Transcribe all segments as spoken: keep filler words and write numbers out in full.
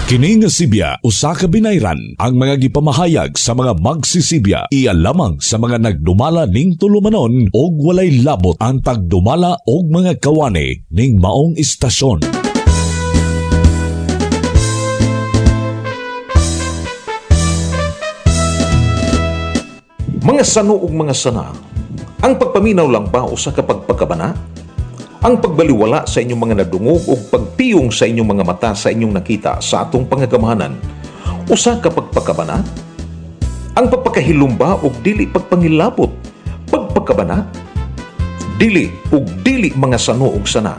Kini nga Sibya usa ka binayran ang mga gipamahayag sa mga magsisibya iya lamang sa mga nagdumala ning tulumanon og walay labot ang pagdumala og mga kawani ning maong istasyon. Mga sano ug mga sana, ang pagpaminaw lang ba usa ka pagpakabana? Ang pagbaliwala sa inyong mga nadungog o pagpiyong sa inyong mga mata sa inyong nakita sa atong pangagamahanan, usa ka pagpakabana? Ang pagpakahilumba o dili pagpangilabot, pagpakabana? Dili o dili mga sano ug sana.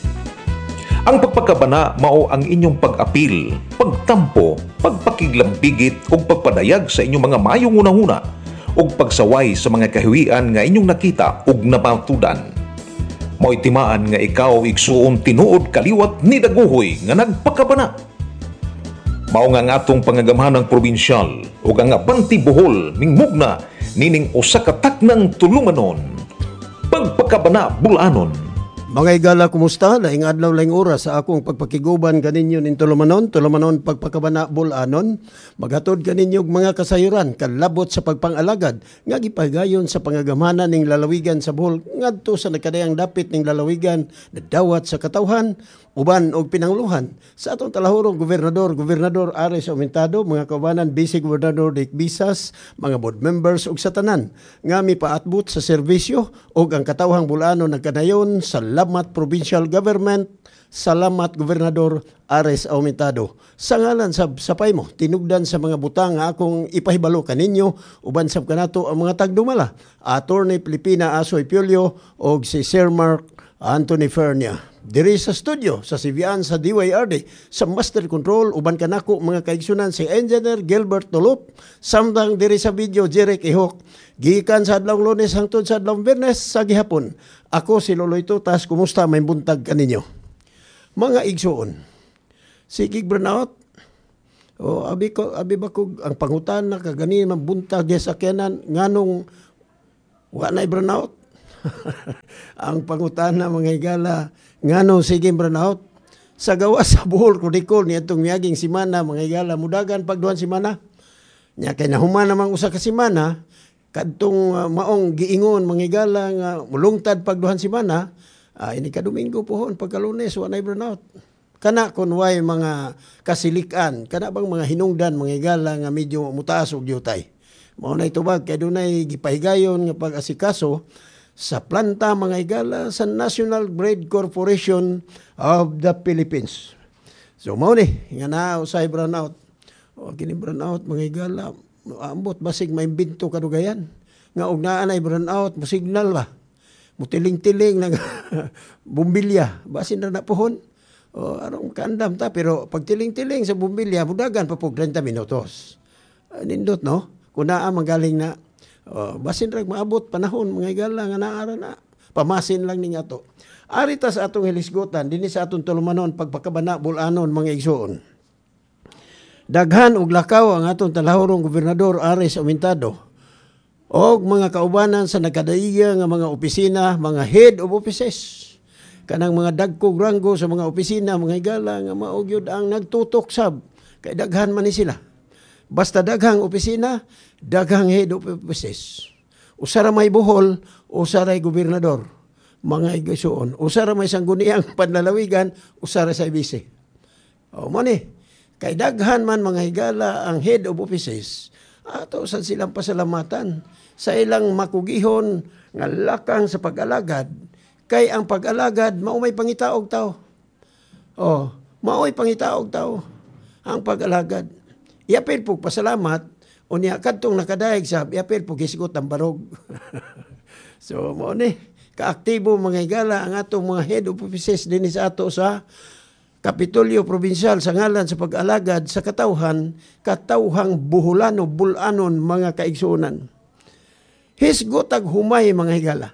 Ang pagpakabana mao ang inyong pag-apil, pagtampo, pagpakiglambigit o pagpadayag sa inyong mga mayong unahuna o pagsaway sa mga kahiwian nga inyong nakita ug napatudan. Mo'y timaan nga ikaw igsuon tinuod kaliwat ni daguhoy nga nagpakabana. Mao nga nga atong pangagamahanang probinsyal o ang Abanti Bohol mingmugna nining usa ka taknang tulumanon, pagpakabana bulanon. Mga igala, kumusta? Laing adlaw, laing oras sa akong pagpakiguban kaninyo nin tulumanon, tulumanon pagpakabana bulanon. Maghatod kaninyo mga kasayuran, kalabot sa pagpangalagad, nga gipagayon sa pangagamanan ning lalawigan sa Bohol, ngadto sa nakadayang dapit ning lalawigan, nadawat sa katawhan, uban og pinanguluhan. Sa atong talahurong gobernador, gobernador Ares Aumentado, mga kaubanan, Vice Gobernador Dick Bisas, mga board members ug sa tanan, nga mipaatbot sa serbisyo og ang katawhang bulanon nagkanayon sa Salamat Provincial Government, salamat Gobernador Ares Aumentado. Sa ngalan sab sapay mo, tinugdan sa mga butang nga akong ipahibalo kaninyo, uban sab kanato ang mga tagdumala. Attorney Pilipina Asoy Piolio o si Sir Mark Anthony Fernia. Diri sa studio, sa C V N sa D Y R D, sa Master Control, uban kanako mga kaigsunan si Engineer Gilbert Tulup, samtang diri sa video, Jeric Ihok, gikan sa adlong Lunes hangtod sa adlong Biyernes sa gihapon. Ako si Loloy Tutas, kumusta may buntag kaninyo? Mga igsuon, si Gig Burnout, o abi ko abi ba ko ang pangutan na kagani man buntag sa kenan nganong wa na burnout. Ang pangutan na mga igala nganong sige burnout sa gawa sa Bohol Kudikol ni atong miyaging simana mga igala mudagan pagduhan simana nya kay nahuman namang usa ka simana kadtong uh, maong giingon mga igala nga mulungtad pagduhan simana uh, ini ka Domingo pohon pagka Lunes wa na burnout kana kun way mga kasilikan kana bang mga hinungdan mga igala nga medyo mutaas og yutay mao na itubag kay dunay gipahigayon nga pag-asikaso sa planta mga igala sa National Bread Corporation of the Philippines. So mao ni nga na usay brownout. O kini brownout mga igala ambot basig may binto kadugayan. Nga og naa nay brownout mo signal ba. Mutiling-tiling nag bumbilya basin na napuhon. O arong kaandam ta pero pag tiling-tiling sa bumbilya mudagan pa pug thirty minutos. Uh, nindot no kun naa magaling na oh, basin rag maabot panahon mga igala nga naara na pamasin lang ninyo to. Arita sa atong hilisgutan dinhi sa atong tulumanon pagpakabana bulanon mga igsoon. Daghan og lakaw ang atong talahurong gobernador Ares Aumentado og mga kaubanan sa nagkadaiya nga mga opisina, mga head of offices. Kanang mga dagkog ranggo sa mga opisina mga igala nga mao gyud ang nagtutok sab kay daghan man ni sila. Basta daghang opisina, daghang head of offices. Usara may Bohol, usara may gobernador, mga igsoon. Usara may sangguniang panlalawigan, usara sa ibise. O mo ni, kay daghan man mga higala ang head of offices, ato sa silang pasalamatan sa ilang makugihon nga lakang sa pag-alagad, kay ang pag-alagad maumay pangitaog tao. O, maumay pangitaog tao ang pag-alagad. Iapil po pasalamat, o niya kadtong nakadayag sa iapil po gisgot ang barog. So, mo ni, kaaktibo mga igala ang atong mga head of offices din sa ato sa Kapitolyo Provincial sa ngalan sa pag-alagad sa katawhan, katawhang buhulan o bulanon mga kaigsunan. Hisgot ag humay mga higala.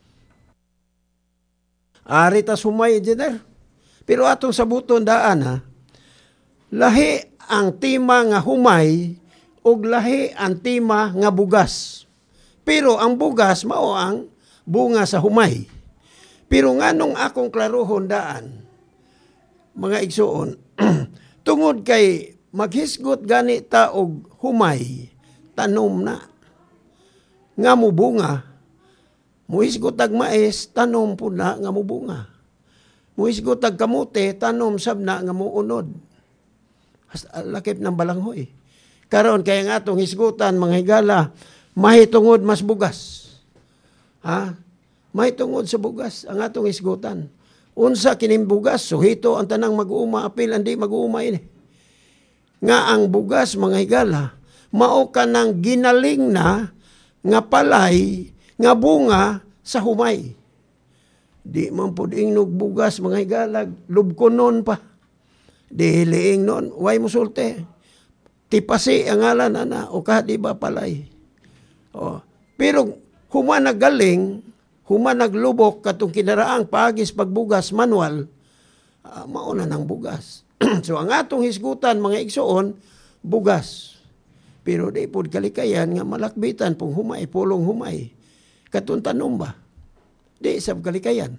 Aritas humay, engineer. Pero atong sabuton daan ha, lahi ang tima nga humay ug lahi ang tima nga bugas. Pero ang bugas mao ang bunga sa humay. Pero nganong akong klarohon daan, mga igsuon, Tungod kay maghisgot gani ta og humay, tanom na. Nga mo bunga, muhisgot ag mais, tanom po na nga mo bunga. Muhisgot ag kamote, tanom sab na nga mo unod. Lakip ng balanghoy. Karon kaya nga atong hisgutan, mga higala, mahitungod mas bugas. Ha? Mahitungod sa bugas ang atong hisgutan. Unsa kining bugas, suhito ang tanang mag-uuma, apil hindi mag-uuma ini. Nga ang bugas, mga higala, mao ka ng ginaling na nga palay, nga bunga sa humay. Di man po ingnog bugas, mga higalag, lubkonon pa. Di hiliing nun, way musulte. Tipasi ang ngalan na, o kahit iba palay. O, pero human nagaling, human naglubok katong kinaraang pagis pagbugas manual, uh, mauna ng bugas. So ang atong hisgutan, mga igsoon, bugas. Pero di po kalikayan nga malakbitan pong humay, pulong humay. Katong tanom ba? Di sab kalikayan.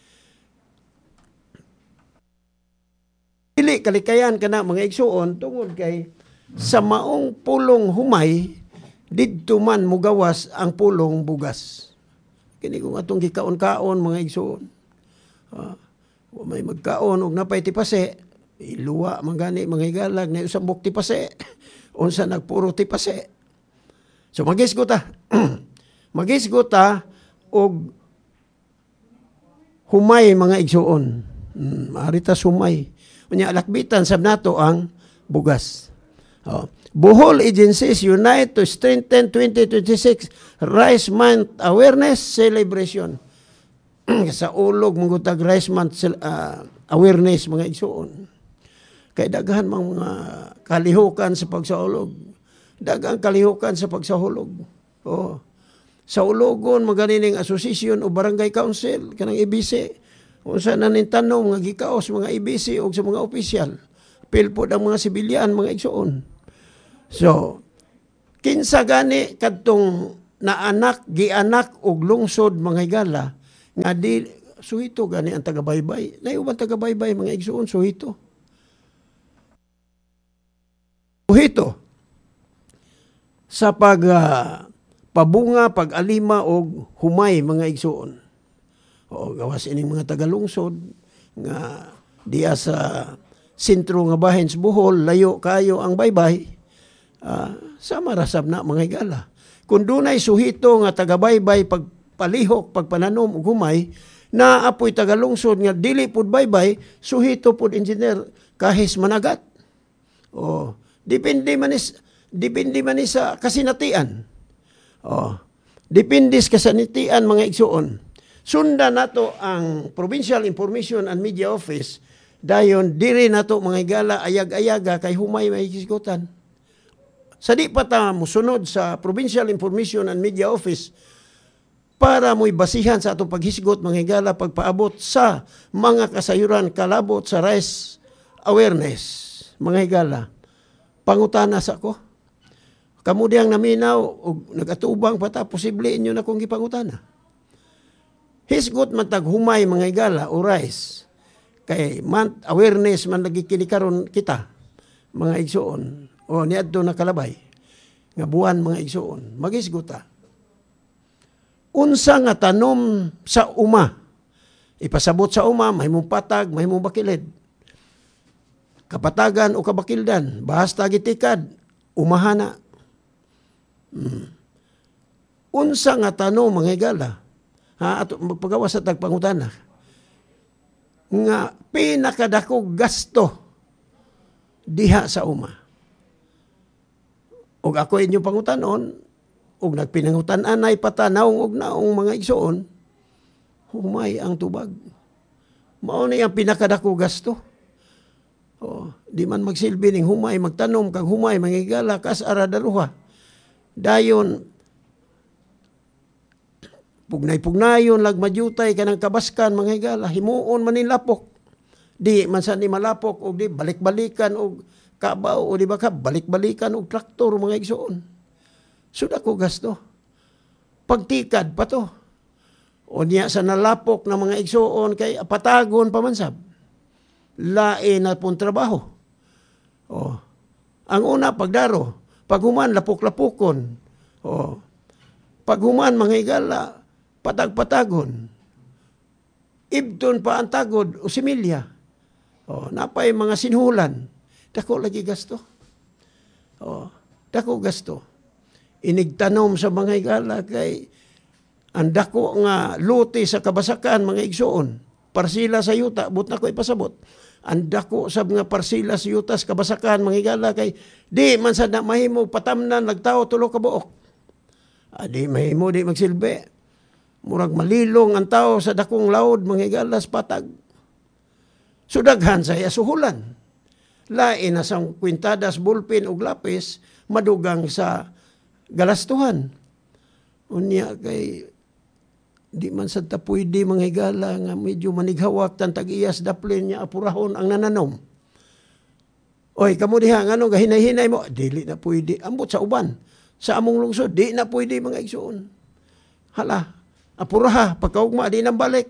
Dili kalikayan kana mga igsoon tungod kay sa maong pulong humay didto man mugawas ang pulong bugas. Kini kung atong gikaon-kaon mga igsoon. Uh, may magkaon og napay tipase, iluwa man gani mga higalag na usambok tipase. Unsa nagpuro tipase. So magisgot ta. Magisgot ta og humay mga igsoon. Hmm, arita sumay. Unya lakbitan sab nato ang bugas. Oh. Bohol agencies unite to strengthen twenty twenty-six Rice Month Awareness Celebration. Sa ulog mangutag Rice Month uh, Awareness mga igsoon. Kay daghan mga kalihukan sa pagsaulog. Daghang kalihukan sa pagsahulog. Oh. Sa ulogon maganing association o barangay council kanang I B C. Unsa na ning tanom nga gikaos mga I B C o sa mga opisyal. Pilpod ang mga sibilyan mga igsoon. So, kinsa gani kadtong naanak, gianak og lungsod mga higala nga di suhito gani ang tagabaybay. Nayuban tagabaybay mga igsoon suhito. Suhito sa pag uh, pabunga, pag-alima og humay mga igsoon. O gawas ining mga tagalungsod nga diya sa sentro nga bahin sa Bohol, layo kayo ang baybay. Uh, sama rasab na mga higala. Kung dunay suhito nga tagabaybay pagpalihok, pagpananom ug humay, na apoy tagalungsod nga dili pud baybay, suhito pud engineer kahis managat. O depende man is depende man is sa kasinatian. O depende sa kasinatian mga igsuon. Sundan nato ang Provincial Information and Media Office dayon diri nato mga higala ayag-ayaga kay humay may hisgutan. Sa di pa ta musunod sa Provincial Information and Media Office para mo'y basihan sa atong paghisgot mga higala pagpaabot sa mga kasayuran kalabot sa rice awareness mga higala. Pangutana sa ko. Kamu diyang naminaw o nagatubang pa ta posible inyo na kong gipangutana. Hisgot man tag humay mga higala o rice kay month awareness man lagi kinikaron kita mga igsoon. O niadto na kalabay nga buwan mga igsoon magisgota unsa nga tanom sa uma ipasabot sa uma mahimong patag mahimong bakilid kapatagan o kabakildan basta gitikad umahana hmm. Unsa nga tanom mga higala ha ato magpagawas sa tagpangutana nga pinakadakog gasto diha sa uma. Og ako inyo pangutanon, og nagpinangutan-an ay patanawng og naong mga igsoon, humay ang tubag. Mao ni ang pinakadako gasto. Oh, di man magsilbi ning humay, magtanom kag humay, mangigala, kas aradaluha. Dayon, pugnay-pugnayon, lagmadyutay, kanang kabaskan, mga higala, himuon manin lapok. Di man sa ni malapok, og di balik-balikan, og kabaw o di ba ka balik-balikan og traktor mga igsoon. Suda ko gasto. Pagtikad pa to. O niya sa nalapok na mga igsoon kay patagon pamansab. Lain na pong trabaho. Oh. Ang una, pagdaro. Paghuman, lapok-lapokon. Oh. Paghuman, mga higala, patag-patagon. Ibton pa ang tagod o similya. Oh, napay mga sinhulan. Dako lagi gasto. Oh, dako gasto. Inigtanom sa mga higala kay ang dako nga luti sa kabasakan mga igsoon. Parsila sa yuta, but na ko ipasabot. Ang dako sa mga parsila sa yuta sa kabasakan mga higala kay di man sad na mahimo patamnan nagtao tulo ka buok. Ah, di mahimo di magsilbi. Murag malilong ang tao sa dakong laod, mga higalas patag. Sudaghan sa suhulan. Lain na sang kwintadas, bulpin o lapis, madugang sa galastuhan. Unya kay, di man sa tapoy di mga higala nga medyo manighawak tan tag-iyas daplin niya apurahon ang nananom. Oy, kamo diha, nga ano, gahinay-hinay mo, dili na pwede. Ambot sa uban. Sa among lungsod, di na pwede mga igsoon. Hala, apuraha, pagkaugma, di nang balik.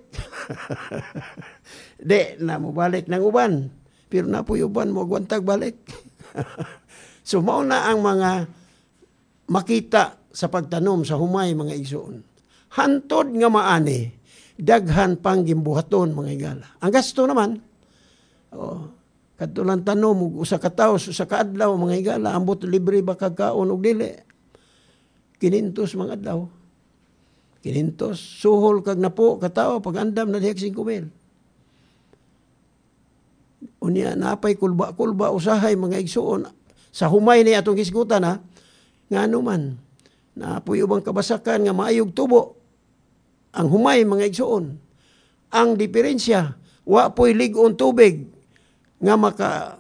Di na mo balik ng uban. Pero na po yung uban mo, gwantag balik. So, mauna ang mga makita sa pagtanom sa humay, mga igsoon. Hantod nga maani, daghan pang gimbuhaton, mga igala. Ang gasto naman, oh, katulang tanom, usa ka taos, usa ka adlaw, mga igala, ambot libre ba kagkaon o dili. Kinintos mga adlaw. Kinintos, suhol kag napo, katao, pag andam na dihek singko mil. Unya, napay kulba-kulba, usahay, mga igsoon. Sa humay ni atong kisgutan, ha, nga naman, napoy ubang kabasakan nga maayog tubo. Ang humay, mga igsoon. Ang diferensya, wa po'y ligon tubig nga maka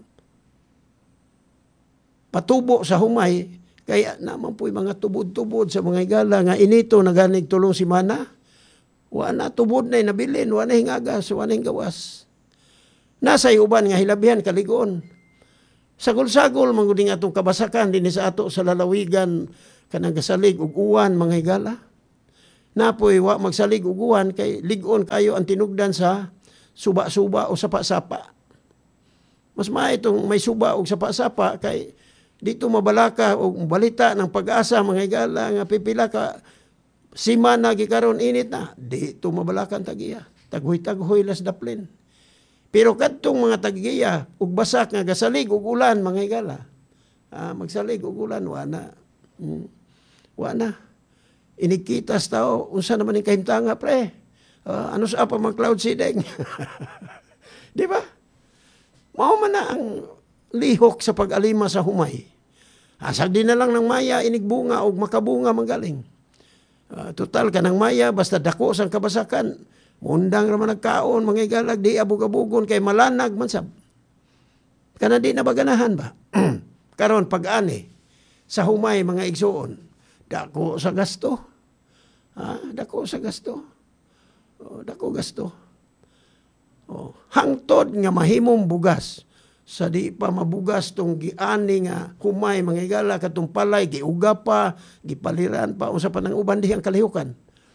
patubo sa humay. Kaya naman po'y mga tubod-tubod sa mga higala nga inito naganig tulong si mana. Wa na tubod na nabilin, wa na hingagas, wa na gawas. Nasa uban nga hilabihan kaligon. Sagol-sagol manguding atong kabasakan din sa ato sa lalawigan kanang gasalig ug uwan mga higala. Napoy wa magsalig ug uwan kay ligon kayo ang tinugdan sa suba-suba o sapa-sapa. Mas maitong may suba o sapa-sapa kay dito mabalaka o balita ng pag-asa mga higala nga pipila ka simana gikaron init na. Dito mabalaka ang tagiya. Taghoy-taghoy las daplin. Pero kadtong mga tagiya ug basak nga gasalig ug ulan mga higala. Ah, magsalig ug ulan wa na. Hmm. Wa na. Inikitas tao unsa naman ning kahimtanga pre? Uh, ano sa pa mag cloud seeding? Di ba? Mao man na ang lihok sa pag-alima sa humay. Asag din na lang ng maya, inigbunga o makabunga manggaling. Uh, total ka ng maya, basta dako sang kabasakan, mundang naman nagkaon, mga igalag, di abog-abugon, kay malanag mansab. Kana di na baganahan ba? Karon pag-ani, sa humay mga igsoon, dako sa gasto. Ha? Dako sa gasto. O, dako gasto. O, hangtod nga mahimong bugas sa di pa mabugas tong giani nga humay mga igala katong palay giuga pa gipaliran pa unsa pa nang uban dihang kalihukan.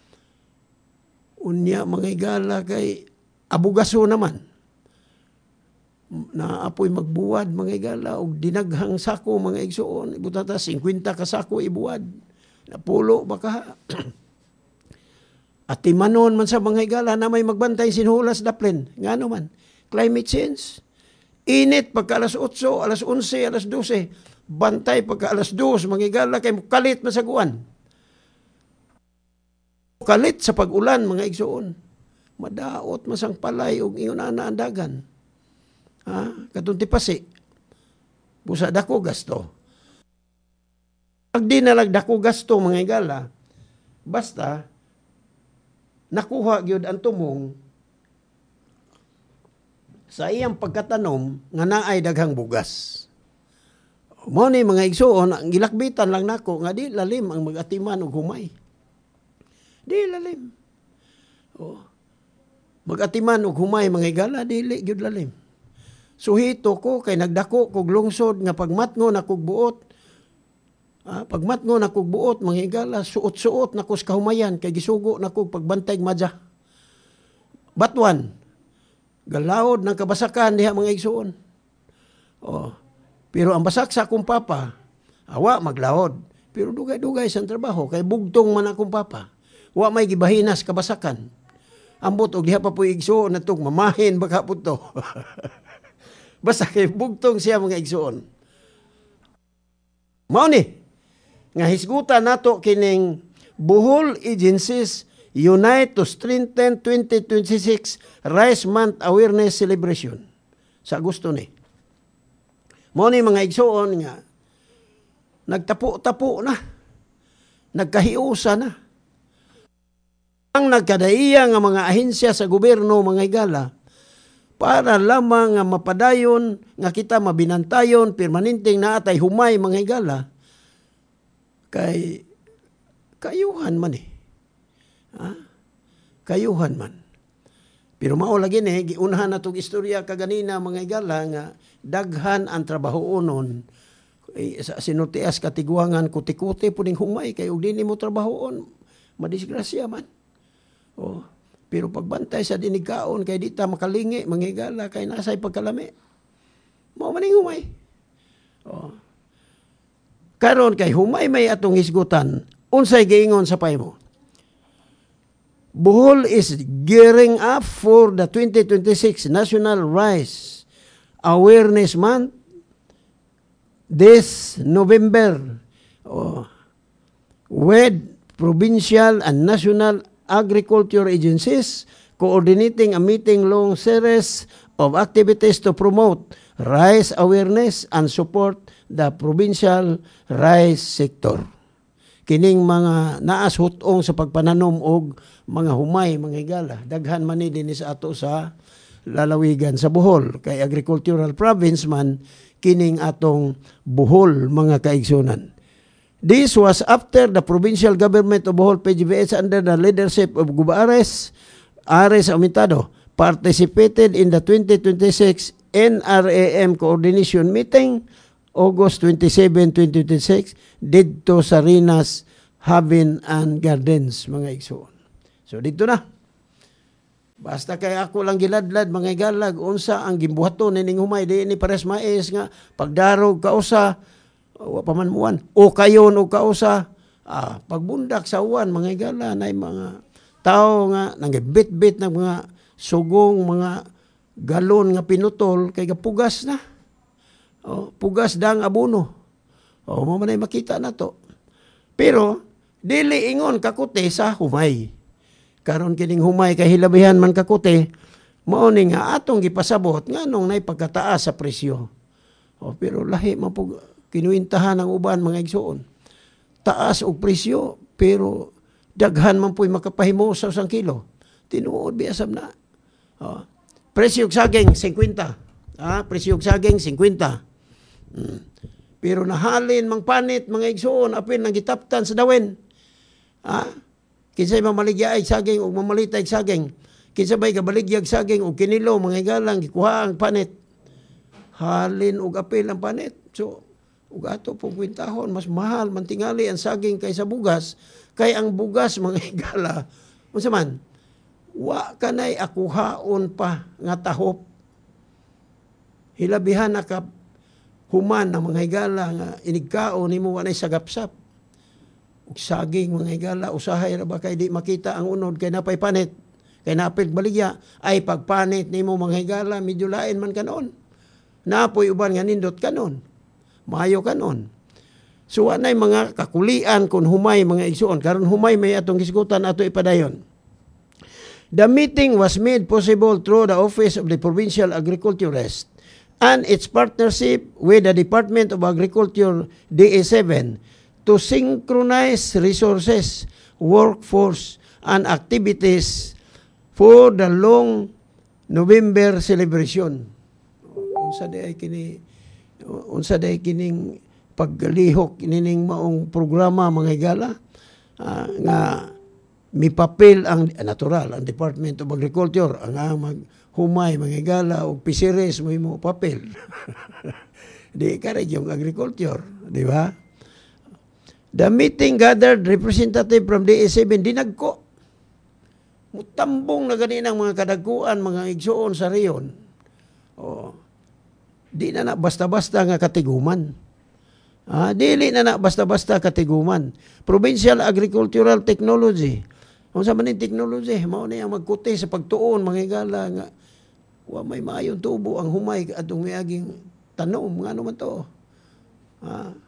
Unya mga igala kay abugaso naman na apoy magbuwad mga igala og dinaghang sako mga igsoon ibutata fifty ka sako ibuwad napulo baka at timanon man sa mga igala na may magbantay sinhulas daplin ngano man climate change. Init pagka alas eight, alas eleven, alas twelve. Bantay pagka alas two, mga igala kay kalit masaguan. Kalit sa pag-ulan, mga igsoon. Madaot masang palay o ingon na andagan. Ha? Katong tipasi. Busa dako gasto. Pag di nalag dako gasto, mga igala, basta nakuha gyud ang tumong sa iyang pagkatanom nga naay daghang bugas. Mao ni mga igsoon, ang gilakbitan lang nako nga di lalim ang mag-atiman og humay. Di lalim. Oh. Mag-atiman og humay mga igala dili gyud lalim. Suhito ko kay nagdako kog lungsod nga pagmatngon akog buot. Ah, pagmatngon akog buot mga igala suot-suot nako sa kahumayan kay gisugo nako pagbantay madya. Batuan galawod ng kabasakan diha mga igsoon. Oh. Pero ang basak sa akong papa, awa maglawod. Pero dugay-dugay sa trabaho, kay bugtong man akong papa. Wa may gibahinas kabasakan. Ambot og diha pa po igsuon na itong mamahin baka po to. Basta kay bugtong siya mga igsuon. Mao ni, nga hisgutan nato kining Bohol Agencies Unite to Strengthen twenty twenty-six Rice Month Awareness Celebration sa Agosto ni. Mao ni mga igsuon nga nagtapo-tapo na, nagkahiusa na. Ang nagkadaiya nga mga ahensya sa gobyerno mga higala para lamang nga mapadayon nga kita mabinantayon permanenteng naatay humay mga higala kay kayuhan man eh. Ha? Kayuhan man. Pero mao lagi ni giunahan natong istorya kaganina mga higala nga daghan ang trabahoonon eh, sa sinutias katigwangan kuti-kuti puning humay kay ug dinhi mo trabahoon madisgrasya man. Oh, pero pagbantay sa dinikaon kay di ta makalingi manghigala kay nasay pagkalami. Mao man ning humay. Oh. Karon kay humay may atong hisgutan, unsay giingon sa paymo? Bohol is gearing up for the twenty twenty-six National Rice Awareness Month this November. Oh, with provincial and national agriculture agencies coordinating a meeting-long series of activities to promote rice awareness and support the provincial rice sector. Kining mga naas hutong sa pagpananom og mga humay, mga higala, daghan man ni dinhi sa ato sa lalawigan sa Bohol. Kay agricultural province man, kining atong Bohol, mga kaigsunan. This was after the provincial government of Bohol P G V S under the leadership of Guba Ares, Ares Amitado, participated in the twenty twenty-six N R A M coordination meeting August twenty-seventh, twenty twenty-six dito sa Rinas Haven and Gardens, mga igsoon. So dito na. Basta kay ako lang giladlad mga igalag unsa ang gimbuhaton ning humay di ni pares mais nga pagdarog kausa wa pa man muwan o kayon o kausa ah, pagbundak sa uwan mga igala nay mga tao nga nanggibit-bit ng mga sugong mga galon nga pinutol kay gapugas na. Oh, pugas dang abono. Oh, mo man ay makita na to. Pero dili ingon kakuti sa humay. Karon kining humay kay hilabihan man kakuti, mao ni nga atong gipasabot nganong nay pagkataas sa presyo. Oh, pero lahi man pug kinuwintahan ang uban mga igsoon. Taas og presyo pero daghan man puy makapahimo sa isang kilo. Tinuod biasab na. Oh. Presyo og saging fifty. Ah, presyo og saging fifty. Hmm. Pero nahalin mang panit mga igsoon apil nang gitaptan sa dawen. Ah, kinsay mamaligya ay saging o mamalita ay saging. Kinsay bay kabaligyag saging o kinilo mga igalang gikuha ang panit. Halin og apil ang panit. So ug ato pong kwintahon mas mahal man tingali ang saging kaysa bugas kay ang bugas mga igala unsa man wa kanay akuhaon pa nga tahop hilabihan na ka human ng mga higala nga inigkaon nimo wa nay sagapsap ug saging mga higala usahay ra ba kay di makita ang unod kay napay panit kay napil baligya ay pagpanit nimo mga higala medyo lain man kanon napoy uban nga nindot kanon maayo kanon so wa nay mga kakulian kun humay mga igsuon karon humay may atong hisgutan ato ipadayon. The meeting was made possible through the Office of the Provincial Agriculturist and its partnership with the Department of Agriculture D A seven to synchronize resources, workforce, and activities for the long November celebration. Unsa day kini unsa day kining paglihok kining maong programa mga higala uh, nga mipapil ang natural ang Department of Agriculture ang maghumay mga higala og fisheries mo imo papel. Di ka yung agriculture, di ba? The meeting gathered representative from D A seven dinagko. Mutambong na ganinang mga kadagkuan mga igsuon sa riyon. Oh. di na na basta-basta nga katiguman. Ah, dili na na basta-basta katiguman. Provincial Agricultural Technology. Kung sa maning technology, mao na yung magkuti sa pagtuon, manghigala nga, wa may maayong tubo ang humay at umiaging tanom, nga naman to. Ah,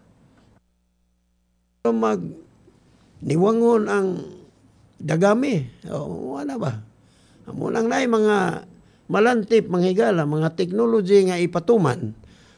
mag niwangon ang dagami. O, wala ba? Amo lang na mga malantip, manghigala, mga technology nga ipatuman,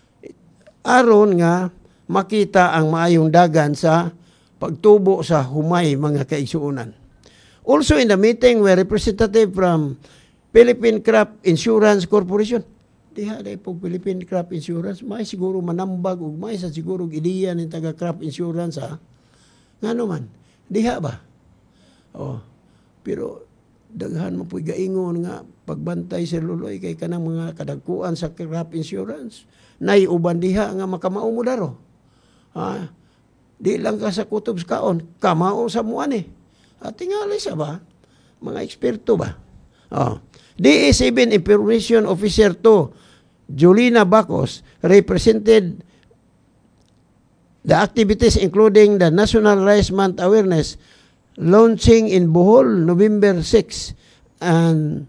aron nga makita ang maayong dagan sa pagtubo sa humay mga kaigsuunan. Also in the meeting were representative from Philippine Crop Insurance Corporation. Diha day po Philippine Crop Insurance, may siguro manambag ug may sa siguro ideya ni taga crop insurance ha. Ngano man, diha ba? Oh, pero daghan mo po'y gaingon nga pagbantay sa luloy kay kanang mga kadagkuan sa crop insurance. Nay uban diha nga makamao mo daro. Ha? Di lang ka sa kutob sa kaon, kamao sa muan eh. At tingali sa ba? Mga eksperto ba? Oh. D A seven Information Officer two, Julina Bacos, represented the activities including the National Rice Month Awareness launching in Bohol, November sixth, and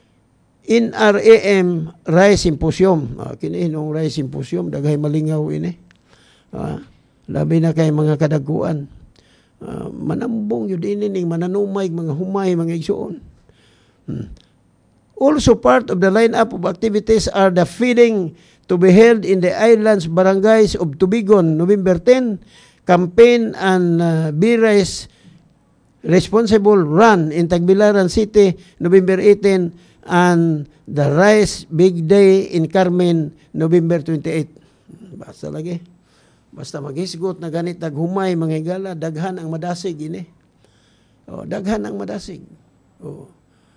in R A M Rice Symposium. Uh, Kiniinong Rice Symposium, daghay malingaw ini. Uh, labi na kay mga kadagkuan. Uh, manambong yun ini ning mananumay, mga humay, mga igsuon. Hmm. Also part of the lineup of activities are the feeding to be held in the islands barangays of Tubigon, November tenth, campaign and uh, B-Rice Responsible Run in Tagbilaran City, November eighteenth, and the Rice Big Day in Carmen, November twenty-eighth. Basta lagi. Basta maghisgot na ganit naghumay, mga higala, daghan ang madasig ini. O, daghan ang madasig. O,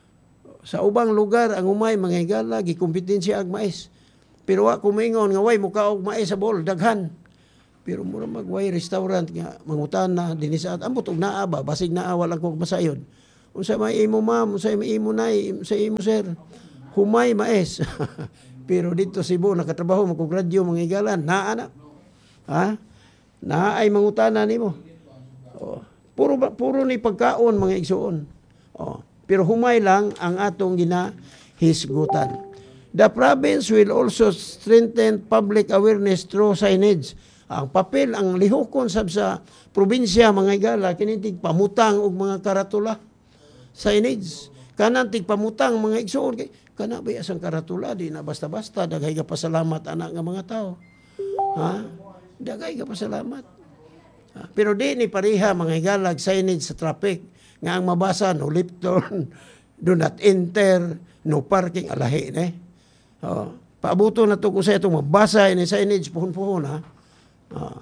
sa ubang lugar, ang humay, mga higala, gikumpetensya ag mais. Pero wa kumingon nga way mukaog mais sa bol, daghan. Pero mura magway restaurant nga mangutan na dinisaat ambot og naa ba basig naa wala ko masayod. Unsa may imo ma'am, unsa may imo nay, unsa imo sir? Humay mais. Pero dito Cebu nakatrabaho mo kog radyo mga higalan, naa na. Ha? Naa ay mangutana nimo. Oh, puro puro ni pagkaon mga igsuon. Oh, pero humay lang ang atong ginahisgutan. The province will also strengthen public awareness through signage. Ang papel, ang lihokon sab sa probinsya, mga higala, kinitig pamutang og mga karatula. Signage. Kanan tig pamutang mga igsuon. Kana ba asang karatula, di na basta-basta, daghay ka pasalamat anak nga mga tao. Ha? Daghay ka pasalamat. Ha? Pero di ni pariha, mga higala, signage sa traffic. Nga ang mabasa, no left turn, do not enter, no parking, alahi, eh. Oh, paabuto na to kung sa itong mabasa ini signage puhon-puhon ha. Ah.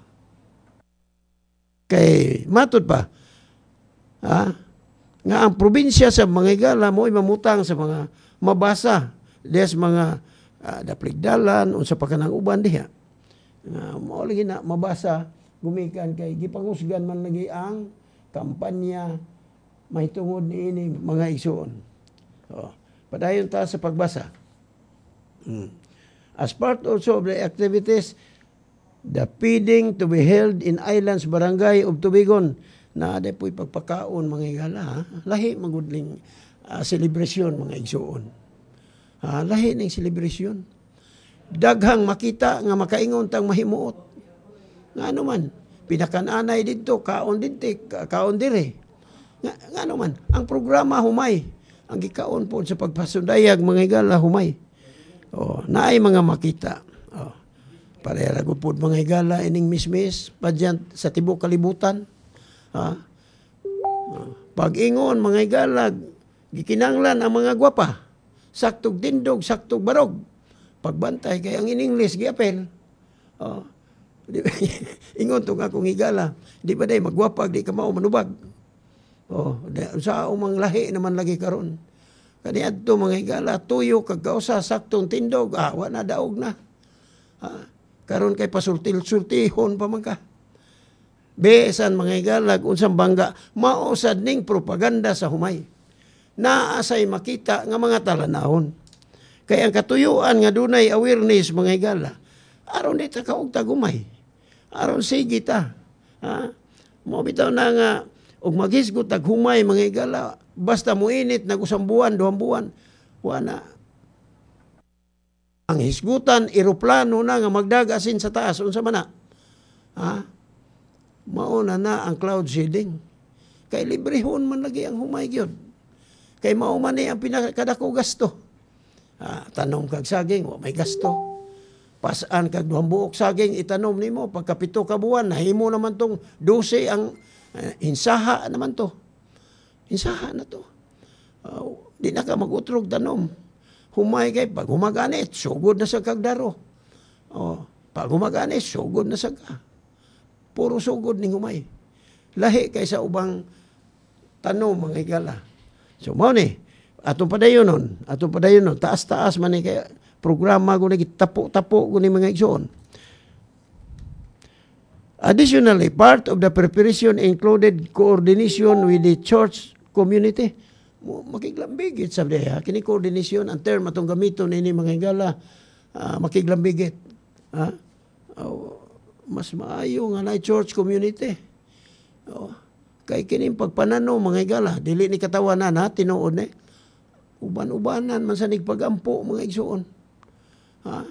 Kay matod pa. Ha? Nga ang probinsya sa mga higala mo ay mamutang sa mga mabasa des mga uh, dapligdalan unsa pa kanang uban diha. Nga mao lagi na mabasa gumikan kay gipangusgan man lagi ang kampanya mahitungod niini mga igsuon. Oh, padayon ta sa pagbasa. Hmm. As part also of the activities, the feeding to be held in islands barangay of Tubigon na ada po'y pagpakaon mga higala. Ha? Lahi magudling uh, celebration mga igsuon. Ha? Lahi ng celebration. Daghang makita nga makaingon tang mahimuot. Nga ano man, pinakananay dito, kaon dintik, kaon dire. Nga, nga ano man, ang programa humay. Ang gikaon po sa pagpasundayag mga higala humay. Oh, naay mga makita. Oh. Parehara ko po mga higala ining mismis padyan sa tibok kalibutan. Ha? Oh. Pag-ingon mga higala gikinanglan ang mga gwapa. Saktog tindog, saktog barog. Pagbantay kay ang in English giapel. Oh. Ingon to akong higala. Di ba day magwapag di ka mao manubag. Oh, sa umang lahi naman lagi karon. Kani adto mga higala tuyo kag kausa saktong tindog, ah wa na daog na. Ah, karon kay pasultil-sultihon pa man ka. Besan mga higala unsang bangga mausad ning propaganda sa humay. Naasay makita nga mga talanahon. Kay ang katuyuan nga dunay awareness mga higala aron di ta kaog tagumay. Aron sige ta. Ha? Mo bitaw na nga og maghisgot tag humay mga higala, basta mo init nag usang buwan, duhang buwan, wala. Ang hisgutan eroplano na nga magdagasin sa taas unsa man na. Ha? Mauna na ang cloud seeding. Kay librehon man lagi ang humay gyud. Kay mao man ni ang pinakadako gasto. Ah, tanom kag saging, wa may gasto. Pasan kag duhang buok saging itanom nimo pagka pito ka buwan nahimo naman tong dose ang uh, insaha naman to. Insaha na to. Uh, di na ka magutrog tanom. Humay kay pag humaganit, sugod na sa kagdaro. Oh, pag humaganit, sugod na sa ka. Puro sugod ning humay. Lahi kay sa ubang tanom mga higala. So mao ni atong padayon nun, atong padayon nun, taas-taas man ni kay programa ko nagi tapo-tapo ko ni mga igsoon. Additionally, part of the preparation included coordination with the church community. Makiglambigit sabi ha, kini coordination ang term atong gamiton ini mga higala, uh, makiglambigit. Ha? Uh, mas maayo nga na church community. Oh, kay kining pagpanano mga higala, dili ni katawanan ha, tinuod ni. Uban-ubanan man sa nigpagampo mga igsoon. Ha?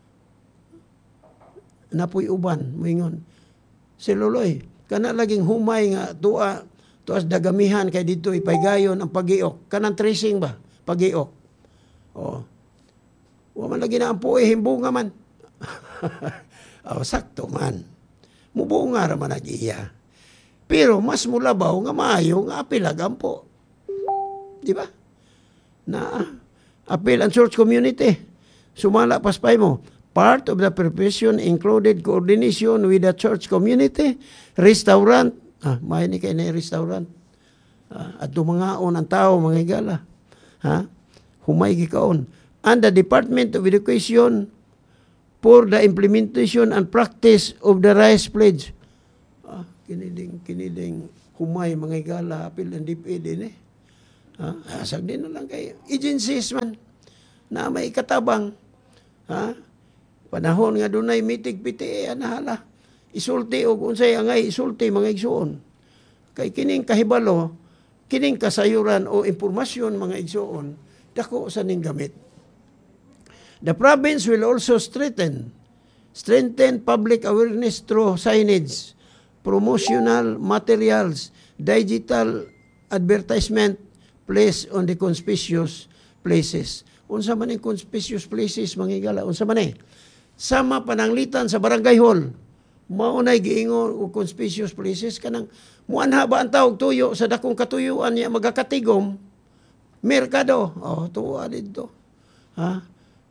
Napoy uban, moingon. Si Loloy, kana laging humay nga tuwa, tuas dagamihan kay dito ipaygayon ang pagiok. Kanang tracing ba? Pagiok. Oh. Wa man lagi na ang puwi, himbunga man. Oh, sakto man. Mubunga ra man nagiya. Pero mas mulabaw nga maayo nga apilagampo. Di ba? Na apil ang church community. Sumala paspay mo. Part of the preparation included coordination with the church community, restaurant. Ah, may ni kay na restaurant. Ah, at dumangaon ang tao mga higala. Ha? Humay gikaon. And the Department of Education for the implementation and practice of the Rice Pledge. Ah, kiniding kiniding humay mga higala apil ang D P E din eh. Ha? Asag din na lang kay agencies man na may katabang. Ha? Panahon nga dunay mitig P T A anahala. Isulti og unsay angay isulti mga igsuon. Kay kining kahibalo, kining kasayuran o impormasyon mga igsuon, dako sa ning gamit. The province will also strengthen strengthen public awareness through signage, promotional materials, digital advertisement placed on the conspicuous places. Unsa man yung conspicuous places, mga higala? Unsa man eh? Sama pananglitan sa barangay hall. Maunay giingon o conspicuous places kanang muanha ba ang tawag tuyo sa dakong katuyuan niya magakatigom merkado. Oh, tuwa dito. Ha?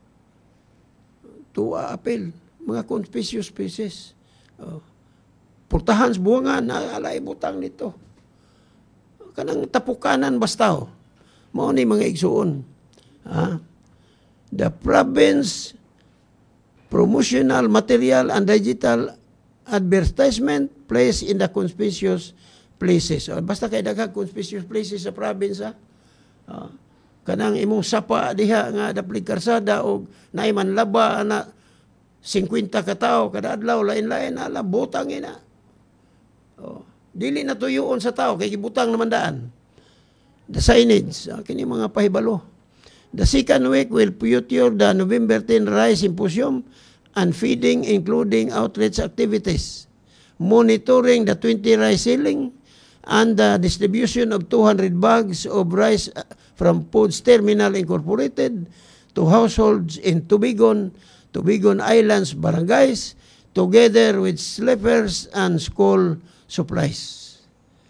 Tuwa apel. Mga conspicuous places. Oh. Purtahan sa buwangan na alay butang nito. Kanang tapukanan basta. Oh. Mao ni mga igsuon. Ha? The province promotional material and digital advertisement placed in the conspicuous places. O, basta kay daghang conspicuous places sa province ha. Uh, kanang imong sapa diha nga daplig karsada og naay man laba na fifty ka tawo kada adlaw lain-lain ala butang ina. Oh, dili na tuyoon sa tawo kay gibutang naman daan. The signage, uh, kini mga pahibalo. The second week will feature the November tenth Rice Symposium and feeding, including outreach activities, monitoring the twenty rice selling, and the distribution of two hundred bags of rice from Foods Terminal Incorporated to households in Tubigon, Tubigon Islands barangays, together with sleepers and school supplies.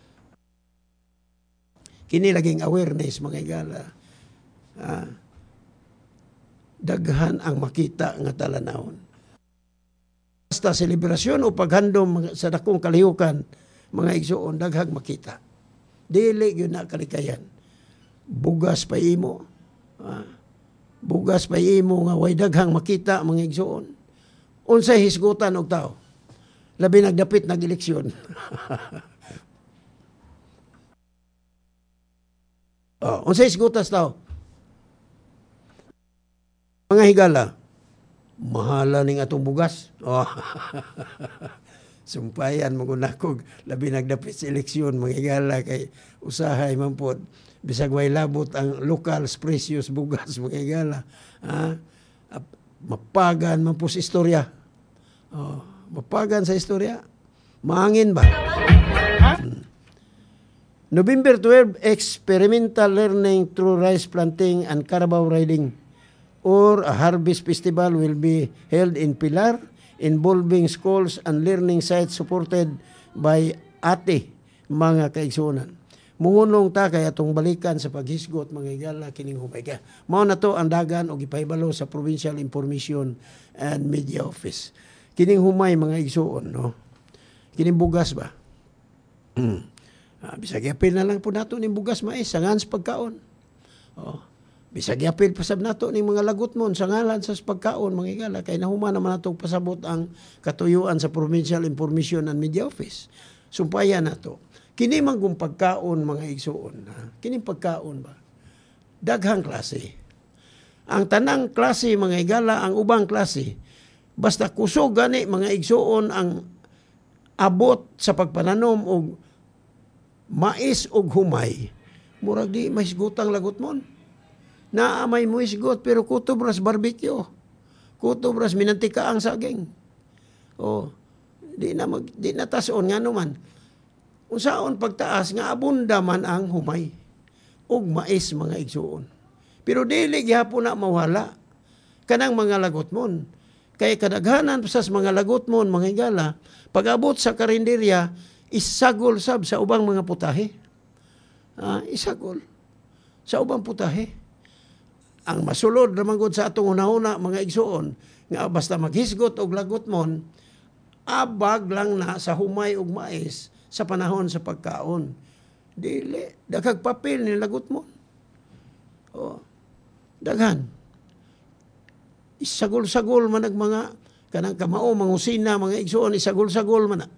Kini laging awareness mga higala. Ah, daghan ang makita nga talanawon. Basta selebrasyon o paghandom sa dakong kalihukan, mga igsuon, daghang makita. Dili yun na kalikayan. Bugas pa imo. Ah, bugas pa imo nga way daghang makita, mga igsuon. Unsay hisgutan og tao. Labi nagdapit nag-eleksyon. Oh, unsay hisgutas tao. Mga higala, mahala ning atong bugas. Oh. Sumpayan mo kung ako, labi nagdapit sa eleksyon, mga igala kay usahay man po. Bisag way labot ang local precious bugas, mga igala. Ha? Mapagan man po sa istorya. Oh, mapagan sa istorya. Maangin ba? Hmm. November twelfth, experimental learning through rice planting and Carabao riding or a harvest festival will be held in Pilar, involving schools and learning sites supported by A T E, mga kaigsunan. Muhunong ta kay atong balikan sa paghisgot, mga igala, kining humay ka. Mao na to ang dagan o gipahibalo sa Provincial Information and Media Office. Kining humay, mga igsuon, no? Kining bugas ba? Ah, bisag yapil na lang po nato ning bugas mais sangan sa pagkaon. Oh. Bisag yapil pasab nato ning mga lagot mon sangalan sa pagkaon, mga igala, kay nahuman naman natong pasabot ang katuyuan sa Provincial Information and Media Office. Sumpayan nato. Kini man kung pagkaon, mga igsuon, ha? Kini pagkaon ba? Daghang klase. Ang tanang klase, mga igala, ang ubang klase, basta kusog gani, mga igsuon, ang abot sa pagpananom og mais og humay, murag di may isgutang lagot mon. Naamay mo isgot pero kutob ras barbecue. Kutob ras minantika ang saging. Oh, di na mag, di na tason nga naman. Unsaon pagtaas nga abunda man ang humay og mais, mga igsuon. Pero dili gyapon na mawala kanang mga lagot mon. Kay kadaghanan sa mga lagot mon, mga igala, pag-abot sa karinderya, isagol sab sa ubang mga putahe. Ah, isagol sa ubang putahe. Ang masulod naman gud sa atong una-una, mga igsuon, nga basta maghisgot og lagot mon, abag lang na sa humay og mais sa panahon sa pagkaon. Dili, daghang papel ni lagot mon. Oh, daghan. Isagol-sagol man ang mga kanang kamao, mga usina, mga igsuon, isagol-sagol man na.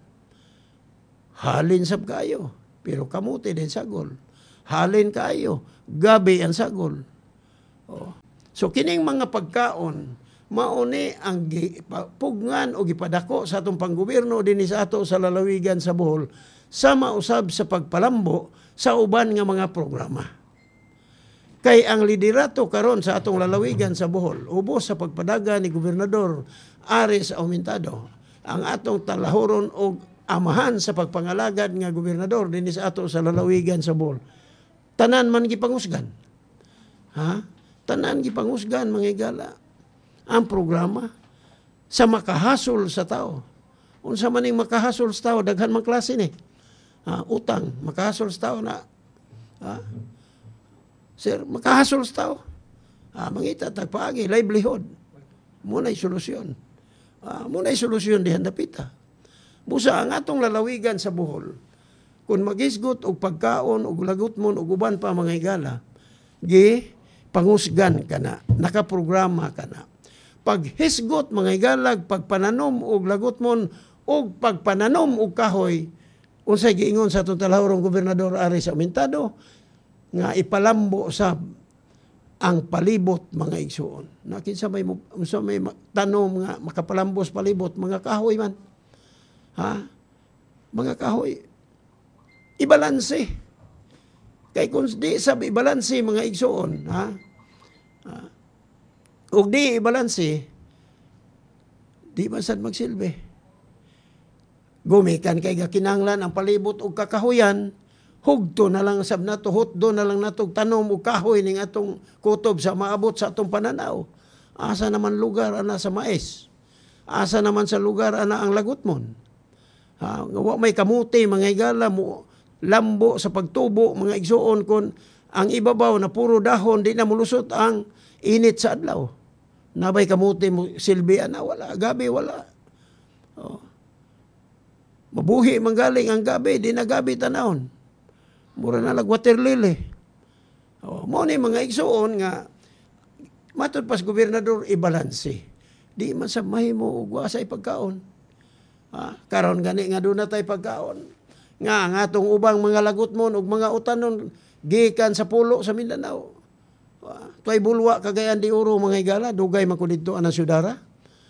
Halin sab kayo, pero kamuti din sagol. Halin kayo, gabi ang sagol. Oh. So kining mga pagkaon, mauni ang pugnan o gipadako sa atong panggobyerno dinhi sa ato sa lalawigan sa Bohol, sa mausab sa pagpalambo sa uban nga mga programa. Kay ang liderato karon sa atong lalawigan sa Bohol, ubos sa pagpadaga ni Gobernador Aris Aumentado, ang atong talahoron og amahan sa pagpangalagad nga gobernador dinhi sa ato sa lalawigan sa Bohol. Tanan man gipangusgan. Ha? Tanan gipangusgan, mga igala. Ang programa sa makahasol sa tao. Unsa man ning makahasol sa tao, daghan man klase ni. Ha? Utang, makahasol sa tao na. Ha? Sir, makahasol sa tao. Ha? Mangita tagpaagi, livelihood. Muna'y solusyon. Ha? Muna'y solusyon dihan dapita. Busa ang atong lalawigan sa Bohol, kung magisgot og pagkaon og lagot mon og uban pa, mga igala, gi pangusgan kana, nakaprograma kana. Paghisgot, mga igalag, pagpananom og lagot mon og pagpananom og kahoy, unsay giingon sa atong talahorong Gobernador Aris Aumentado nga ipalambo sa ang palibot, mga igsuon. Nakinsa may unsa may tanom nga makapalambos palibot, mga kahoy man. Ha? Mga kahoy, ibalanse. Kay kung di sabi ibalanse, mga igsuon, ha? Ha? O di ibalanse, di man sad magsilbi. Gumikan kay gakinanglan ang palibot og kakahuyan, hugto na lang sab nato, hutdo na lang nato tanom og kahoy ning atong kutob sa maabot sa atong pananaw. Asa naman lugar ana sa mais? Asa naman sa lugar ana ang lagot mon? Ha, wa may kamuti, mga igala, mo lambo sa pagtubo, mga igsuon, kon ang ibabaw na puro dahon, di na mulusot ang init sa adlaw. Nabay kamuti mo silbi ana, wala, gabi wala. Oh. Mabuhi manggaling ang gabi, di na gabi tanahon. Mura na lag water lily. Oh, mo ni mga igsuon nga matud pas gobernador ibalanse. Di man sa mahimo og sa pagkaon. Ah, karon gani nga doon na tayo pagkaon. Nga, nga itong ubang mga lagot mo ug mga utanon, gikan sa pulo sa Mindanao. Ah, tuay bulwa, Cagayan de Oro, mga igala, dugay man ko dito ang Sudara.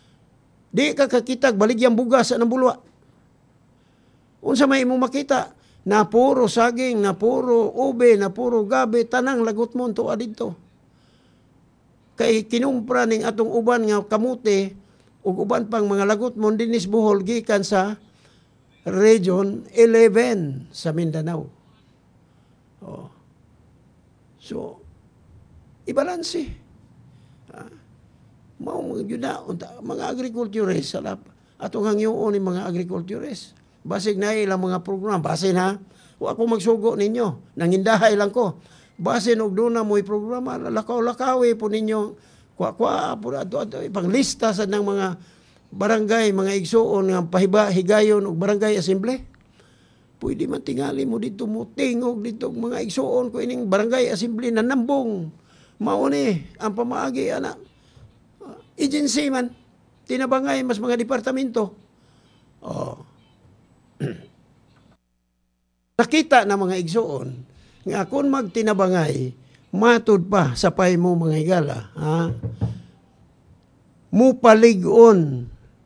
Di ka kakitag baligyang bugas ng bulwa. Unsa may mo makita? Na puro saging, na puro ube, na puro gabi, tanang lagot mo to adito. Kay kinumpra ning atong uban nga kamote ug uban pang mga lagot mo dinis Bohol gikan sa Region eleven sa Mindanao. Oh. So, ibalansi. Ah, mao mga yun na, mga agriculturist, salap, atong hangyoon ni mga agriculturist. Basig na ilang mga program, basin ha, wa ako magsugo ninyo, nangindahay lang ko. Basin og doon na mo'y programa, lakaw-lakawi po ninyo, kwa-kwa, po ato, ato, ipang lista sa ng mga barangay, mga igsuon, nga pahiba, higayon, o barangay assembly. Pwede man tingali mo dito mo, tingog dito, mga igsuon ko ining barangay assembly na nambong. Mauni, ang pamaagi, anak. Agency man, tinabangay, mas mga departamento. Oh. Nakita na mga igsuon, nga kung magtinabangay, matud pa sa pay mo mga higala, ha? Mupaligon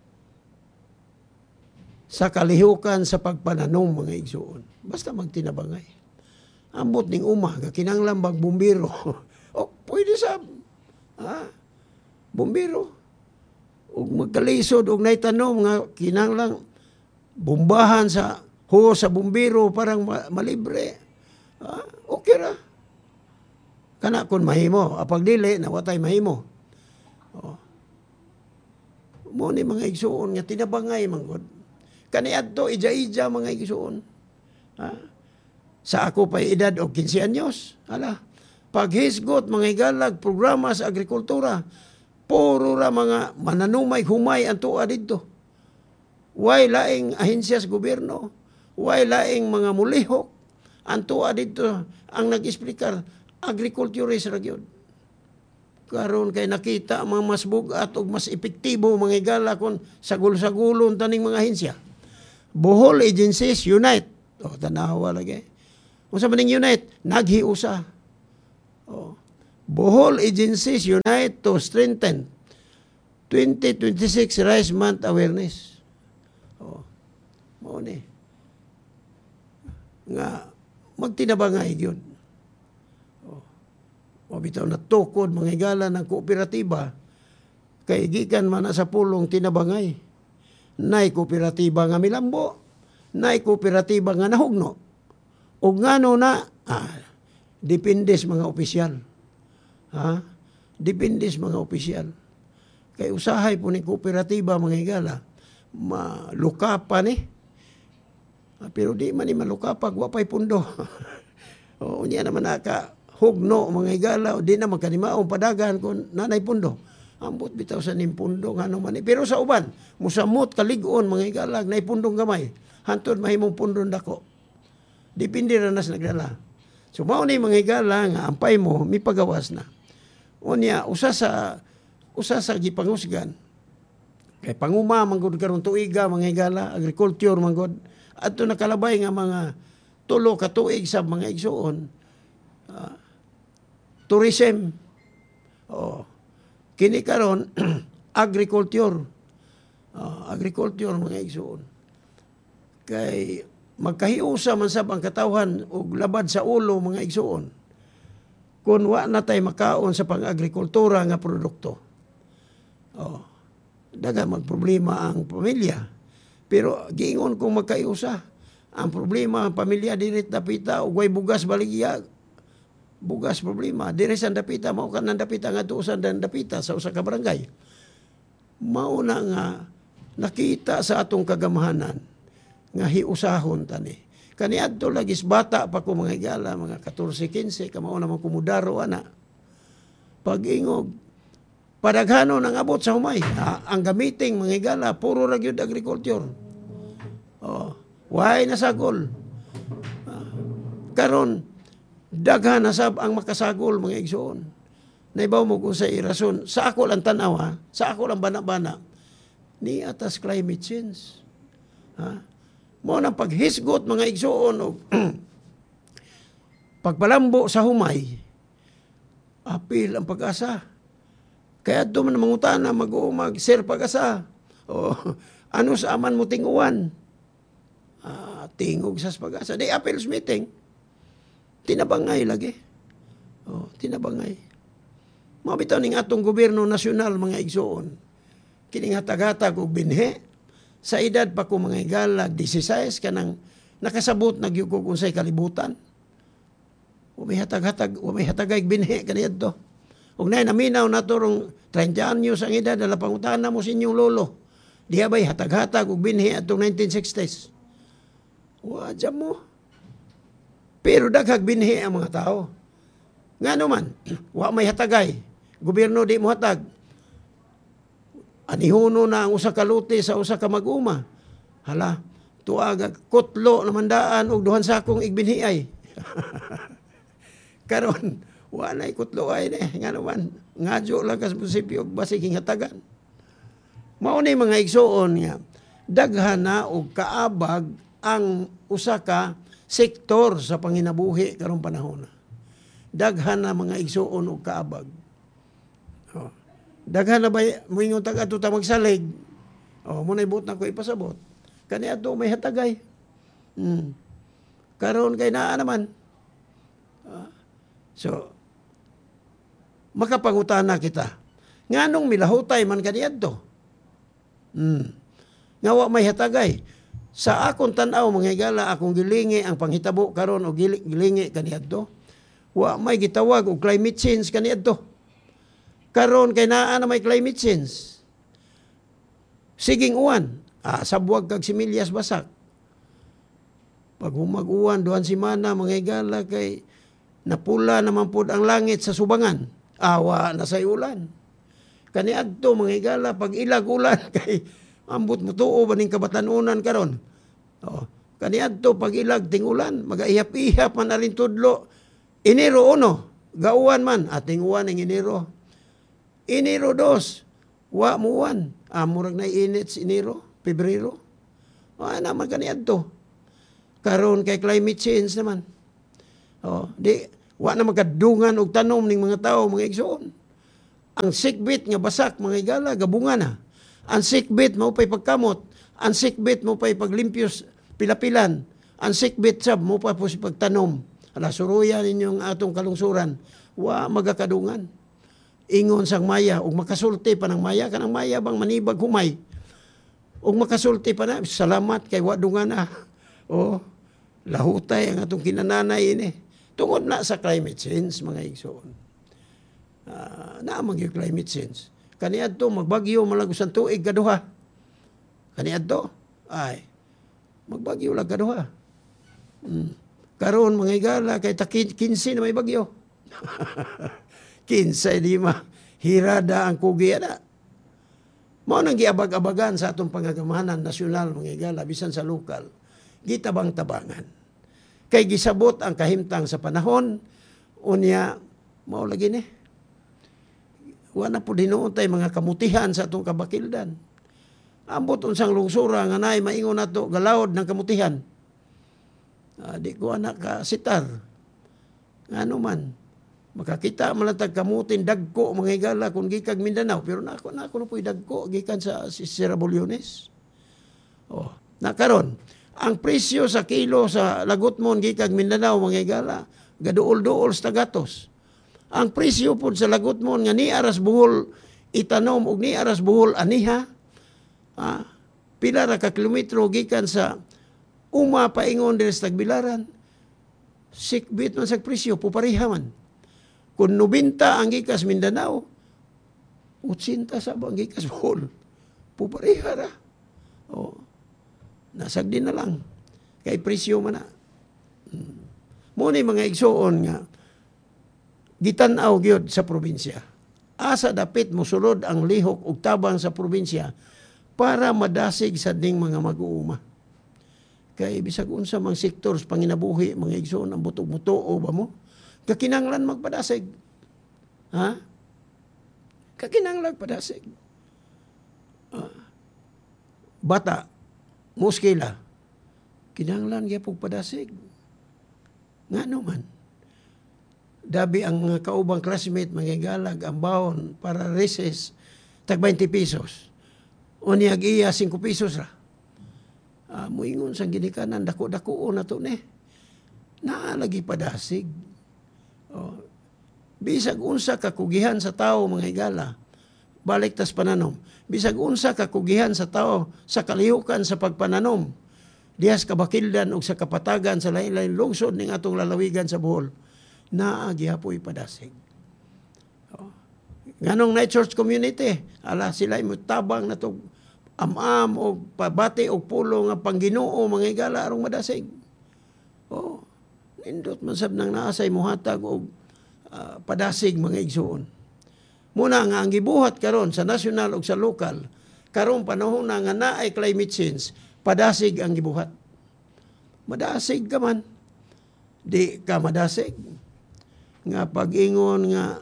sa kalihukan sa pagpananom mga igsuon. Basta magtinabangay. Ambot ning umaga, kinanglang magbumbiro. O, pwede sa, ha? Bumbiro. O magkalisod, o naitanom nga kinanglang bumbahan sa ho sa bumbiro parang malibre. Ha? Okay ra. Kana kun mahimo, apag dili na watay mahimo. Oh. Mo ni mga igsuon nga tinabangay manggod. Kani adto ija-ija mga igsuon. Ha? Sa ako pa edad og quince anyos. Ala. Paghisgot mga igalag programa sa agrikultura, puro ra mga mananumay humay ang tuwa didto. Way laing ahensya sa gobyerno, way laing mga mulihok, ang tuwa dito ang nag-explicar, agriculturist ra gyud. Karon kay nakita mga mas bugat ug mas epektibo mga igala kon sagol-sagulon taning mga ahensya. Bohol Agencies Unite. O, tanawa lagi. Unsa man ning Unite? Naghiusa. O, Bohol Agencies Unite to strengthen twenty twenty-six Rice Month Awareness. O, mao ni. Nga, magtinabangay yun. O, o bitaw na tukod, mga higala ng kooperatiba, kay gikan man na sa pulong tinabangay. Nay kooperatiba nga milambo, nay kooperatiba nga nahugno. O nga no na, ah, depindes mga opisyal. Ha? Depindes mga opisyal. Kay usahay po ni kooperatiba mga higala, malukapan eh. Ah, pero di man ni malukapag, wapay pundo. O niya naman naka hugno mga higala, o di naman kanimaong padagan kung nanay pundo. Ambot bitaw sa nimpundo nga naman eh. Pero sa uban, musamot kaligon mga higala, naipundong gamay. Hantod mahimong pundong dako. Dipindi na nas nagdala. So mao ni mga higala nga ampay mo, mi pagawas na. O niya, usa sa usa sa gipangusgan. Kay panguma manggod karon tuiga mga higala, agriculture manggod. Adto nakalabay nga mga tulo ka tuig sa mga igsuon. Uh, tourism. Oh. Kini karon agriculture. Uh, agriculture mga igsuon. Kay magkahiusa man sab ang katawhan og labad sa ulo mga igsuon. Kung wa na tay makaon sa pang-agrikultura nga produkto. Oh. Daga magproblema ang pamilya. Pero giingon kung magkaiusa, ang problema ang pamilya dirit dapita ug way bugas baligya. Bugas problema diri sa dapita mao kan dapita nga tuusan dan dapita sa usa ka barangay. Mao na nga nakita sa atong kagamahanan nga hiusahon tani. Kani adto lagis bata pa ko mga higala, mga fourteen, fifteen, kamao naman kumudaro ana. Pag-ingog, padaghano nang abot sa humay. Ah, ang gamiting mga higala, puro ra gyud agriculture. Oh, why nasagol? Ah, karon daghan na sab ang makasagol mga igsoon. Naibaw mo kung sa irason. Sa ako lang tanaw ha, sa ako lang bana-bana, ni atas climate change. Ha? Mo nang paghisgot mga igsoon o pagpalambo sa humay, apil ang pag-asa. Kaya doon man mangutana mag-uumag, sir pag-asa, O, ano sa aman mo tinguan? Ah, tingog sa pag-asa. Di appeals meeting. Tinabangay lagi. O, tinabangay. Mabitaw ning atong gobyerno nasyonal, mga igsoon. Kining hatag-hatag og binhi. Sa edad pa ko mga igala, disisays ka nang nakasabot nagyugog unsay kalibutan. O may hatag-hatag, o may hatagay binhi kaniyad to. Ug nay naminaw na turong thirty anyos ang edad, dala pangutana mo sa inyong lolo. Diha ba'y hatag-hatag og binhi atong nineteen sixties? Wadya mo. Pero daghag binhi ang mga tao. Nga naman, wa may hatagay. Gobyerno di mo hatag. Anihuno na ang usa ka lote sa usa ka mag-uma. Hala, tuaga kutlo naman daan og duhan sakong igbinhi ay. Karon, wa na ikutlo ay ne. Nga naman, ngadyo lang kas munisipyo og basig hatagan. Mao ni mga igsoon nga, daghan na og kaabag ang usa ka sektor sa panginabuhi karong panahon. Daghan na mga igsoon og kaabag. Oh. Daghan na ba moingon tag ato ta magsalig? Oh, mo nay buot na ko ipasabot. Kani ato may hatagay. Hmm. Karon kay naa naman. Uh, so makapangutana kita. Nganong milahutay man kani adto? Hmm. Nga wa may hatagay. Sa akong tan-aw mga higala, akong gilingi ang panghitabo karon o gilingi kaniadto. Wa may gitawag og climate change kaniadto. Karon kay naa na may climate change. Siging uwan, ah, sabwag kag similyas basak. Pag humag-uwan duhan semana mga higala kay napula naman pud ang langit sa subangan. Awa na say ulan. Kaniadto mga higala pag ilag ulan kay ambot mo tuo baning kabatanunan karon. Oh, kaniadto pag ilag tingulan, magaihap-ihap man arin tudlo. Enero uno, gauwan man ating uwan ng Enero. Enero dos, wa muwan. Amurag na init sa Enero, Pebrero. O, oh, naman kaniadto. Karon kay climate change naman. Oh, di wa na magkadungan og tanom ning mga tao, mga igsoon. Ang sikbit nga basak mga igala gabunga na. Ang sikbit mo pa'y pagkamot. Ang sikbit mo pa'y paglimpyos pilapilan. Ang sikbit sab mo pa po si pagtanom. Ala, suruyan ninyong atong kalungsuran. Wa magakadungan. Ingon sang maya. Ug makasulti pa ng maya. Kanang maya bang manibag humay. Ug makasulti pa na. Salamat kay wa dungan na. O, lahutay ang atong kinananay ini. Tungod na sa climate change, mga igsoon. Uh, naamang yung climate change. Kaniadto magbagyo malagos ang tuig kaduha. Kaniadto ay magbagyo lang kaduha. Hmm. Karon mga igala kay takin kinsi na may bagyo. Kinsa lima hirada ang kugi ana. Mao nang giabag-abagan sa atong pangagamanan nasyonal mga igala bisan sa lokal. Gitabang-tabangan. Kay gisabot ang kahimtang sa panahon unya mao lagi ni. Wala po dinuon tay mga kamutihan sa atong kabakildan. Ambot unsang lungsura nga naay maingon nato galawod ng kamutihan. Uh, di ko anak ka sitar. Ano man. Makakita malatag kamutin dagko mga higala kung gikag Mindanao. Pero nako nako na po'y dagko gikan sa Sierra Bulyones. Oh, nakaron. Ang presyo sa kilo sa lagutmon gikag Mindanao mga higala gaduol-duol sa tagatos. Ang presyo po sa lagutmon nga ni aras buhol itanom ug ni aras buhol aniha. Ah, pila ra ka kilometro gikan sa uma paingon diri sa Tagbilaran. Sikbit man sa presyo pupariha man. Kung ninety ang gikas Mindanao, eighty sa ang gikas buhol. Pupariha ra. Oh. Nasagdi na lang. Kay presyo man na. Hmm. Muna mga igsoon nga gitan-aw gyud sa probinsya. Asa dapit mosulod ang lihok ug tabang sa probinsya para madasig sa ding mga mag-uuma. Kay bisag unsa mang sektor sa panginabuhi mga igsoon ang butog-mutuo ba mo? Kakinanglan magpadasig. Ha? Kakinanglan padasig. Uh, bata, muskila, kinanglan gyapon padasig. Ngano man? Dabi ang mga kaubang classmate, mga galag, ang baon para recess, tag twenty pesos. O niyag iya singko pisos ra. Ah, muingon sang ginikanan dako-dako na to ne. Naalagi padasig. O, bisag unsa ka kugihan sa tao mga higala, balik tas pananom. Bisag unsa ka kugihan sa tao sa kalihukan sa pagpananom, dihas kabakildan o sa kapatagan sa lain-lain lungsod ning atong lalawigan sa Bohol, naa gihapoy padasig. O, nganong na church community, ala sila mutabang na to am-am o pabati o pulo nga pangginoo mga higala arong madasig. O, nindot man sab nang naasay muhatag og uh, padasig mga igsuon. Muna nga ang gibuhat karon sa nasyonal ug sa lokal, karon panahon na nga naay climate change, padasig ang gibuhat. Madasig ka man. Di ka madasig. Nga pag-ingon nga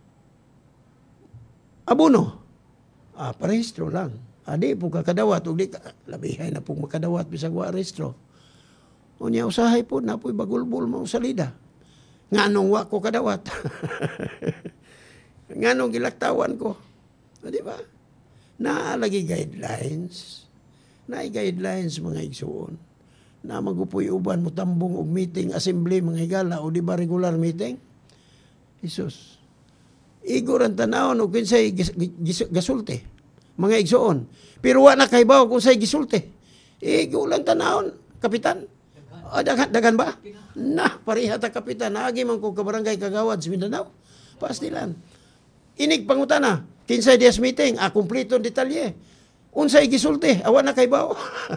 abono, ah, parehistro lang. Adi po ka kadawat, ug di ka, labihay na po makadawat bisag wa rehistro. O niya usahay po na po'y bagulbol mo salida. Nga nung wa ko kadawat. Nga nung gilaktawan ko. O, di ba? Naalagi guidelines. Naay guidelines mga igsuon. Na magupoy uban mo tambong og meeting, assembly mga higala o di ba regular meeting? Isus. Igor ang tanawon o kinsay gis, gis, gasulti. Mga igsuon. Pero wa na kahibaw kung say gisulti. Igor lang tanawon, kapitan. O, dagan, dagan ba? Na, pareha ta kapitan. Naagi man ko kabarangay kagawad sa Mindanao. Pastilan. Inig pangutana, kinsay dias meeting, ah, kumplito detalye. Unsay gisulti, awa na kay bao.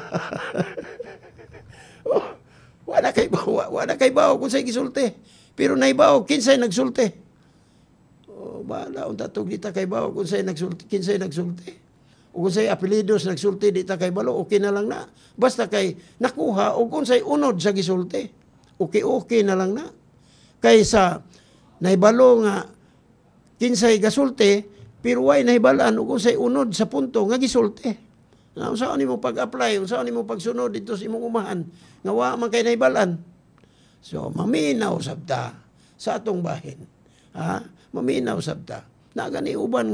Oh, wa na kay bao, wa na kay bao kung say gisulti. Pero naibaw, kinsay nagsulti. Oh, bala, unta tog di ta kay bao kung say nagsulti, kinsay nagsulti. O kung say apelidos nagsulti, di ta kay balo, okay na lang na. Basta kay nakuha, o kung say unod sa gisulti, okay-okay na lang na. Kaysa, naibalo nga, kinsay gasulti, pero way nahibalaan o kung say unod sa punto nga gisulti. Nga, saan ni mo pag-apply, saan ni mo pagsunod dito sa imong umahan, nga wa man kay nahibalaan. So, maminaw sabta sa atong bahin. Ha? Maminaw sabta. Na gani uban